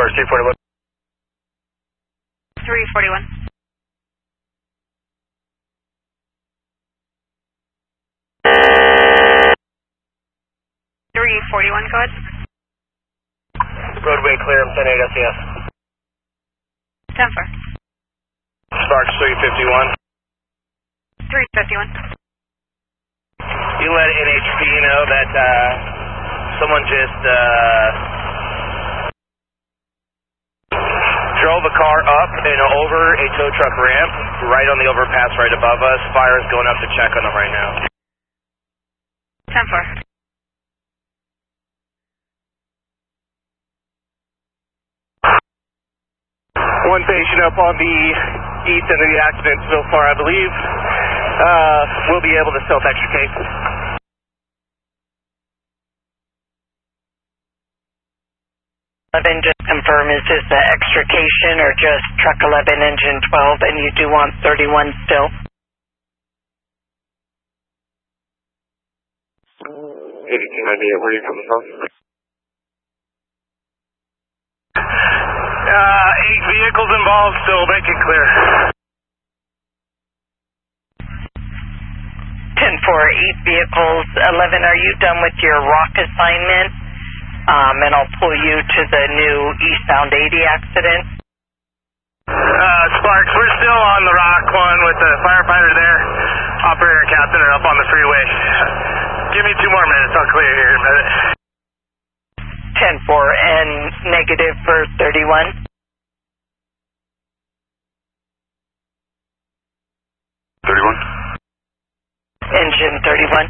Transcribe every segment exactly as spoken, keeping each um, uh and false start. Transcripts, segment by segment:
Tower three forty-one. three forty-one. three forty-one, go ahead. Roadway clear, I'm ten eight S E S. ten four. Sparks three fifty-one. three fifty-one. You let N H P know that uh, someone just uh, drove a car up and over a tow truck ramp right on the overpass right above us. Fire is going up to check on them right now. ten four. One patient up on the east end of the accident so far, I believe. Uh, we'll be able to self-extricate. eleven, just confirm, is this the extrication or just truck eleven, engine twelve, and you do want thirty-one still? eighty-two ninety-eight, where are you coming from? Uh, eight vehicles involved, so make it clear. ten four, eight vehicles. eleven, are you done with your rock assignment? Um, and I'll pull you to the new eastbound eighty accident. Uh, Sparks, we're still on the rock one with the firefighter there. Operator and captain are up on the freeway. Give me two more minutes, I'll clear here in a minute. ten four, and negative for thirty-one. thirty-one? Engine thirty-one.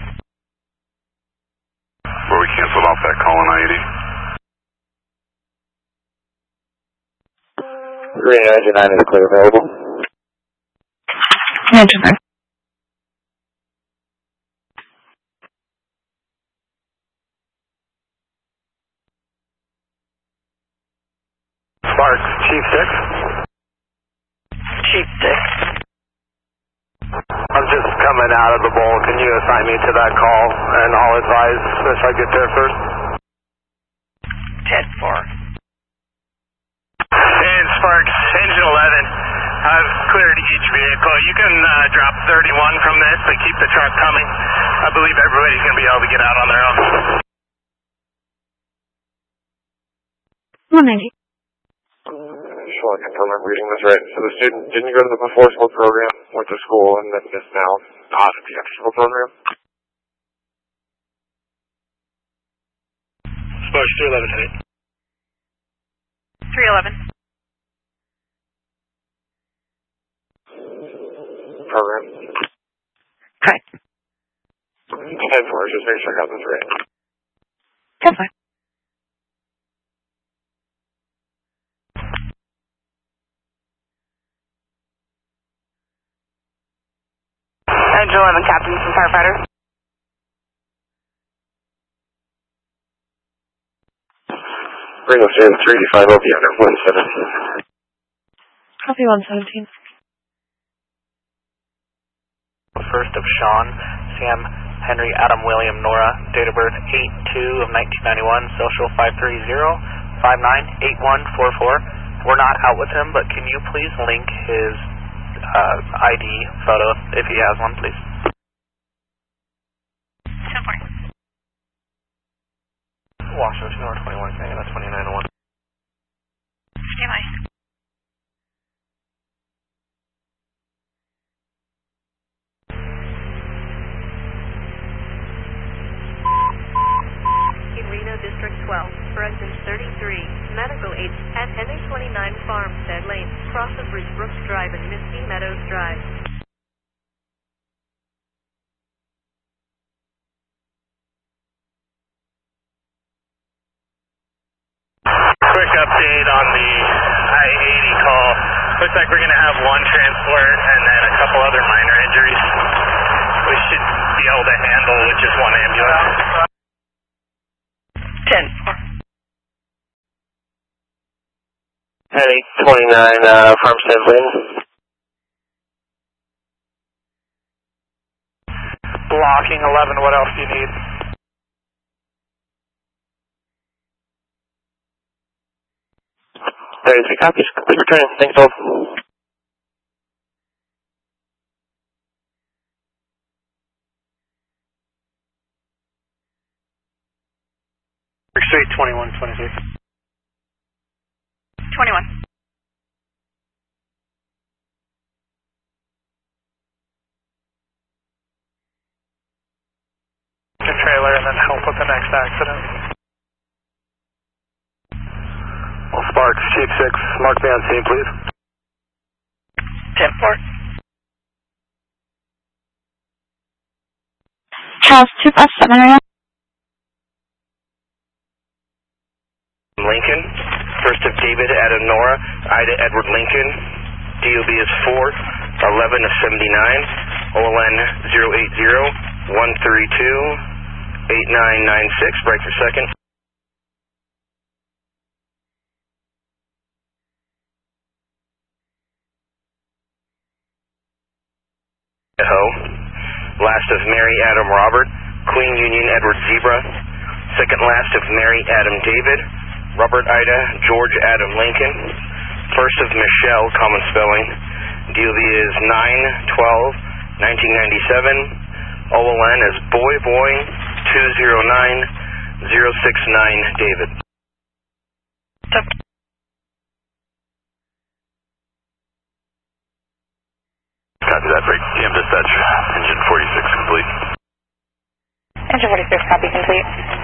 Where we canceled off that call on I eighty. Green engine nine is clear available. Engine nine. Sparks, Chief six? Chief six. I'm just coming out of the bowl. Can you assign me to that call? And I'll advise if I get there first. ten four. And Sparks, engine eleven. I've cleared each vehicle. You can uh, drop thirty-one from this, but keep the truck coming. I believe everybody's going to be able to get out on their own. one ninety. Sure, I confirm I'm reading this right. So the student didn't go to the before school program, went to school, and then is now not at the after school program? Sparks, three eleven, eight. three eleven. Program? Correct. ten four, just make sure I got this right. ten four. Engine eleven, captain from firefighter. Ringo Sam three eighty-five, O P under one seventeen. Copy one seventeen. First of Sean, Sam, Henry, Adam, William, Nora, date of birth eight two of nineteen ninety-one, social five three zero, five nine eight one four four. We're not out with him, but can you please link his uh, I D photo, if he has one, please? ten four. Washington, North twenty-one, Canada, twenty-nine oh one. Stand by. Reno District twelve, for engine thirty-three, medical aid at N A twenty-nine Farmstead Lane, cross of Bruce Brooks Drive and Misty Meadows Drive. Quick update on the I eighty call. Looks like we're going to have one transport and then a couple other minor injuries. We should be able to handle with just one ambulance. ten four. Heading twenty-nine, uh, Farmstead Lane. Blocking eleven, what else do you need? thirty-three copies. Complete return. Thanks, hold. Street twenty-one twenty-six. twenty-one. The trailer and then help with the next accident. Well, Sparks, Chief six, mark me on scene, please. ten four. Charles two five seven area. Lincoln, first of David, Adam Nora, Ida Edward Lincoln, D O B is four, eleven of seventy-nine, O L N zero eight zero, one three two, eight nine nine six, break for second. Idaho, last of Mary Adam Robert, Queen Union Edward Zebra, second last of Mary Adam David, Robert Ida, George Adam Lincoln, first of Michelle, common spelling, D O B is nine twelve nineteen ninety-seven, O L N is Boy Boy two zero nine zero six nine, David. Copy that, break D M dispatch, engine forty-six complete. Engine forty-six, copy complete.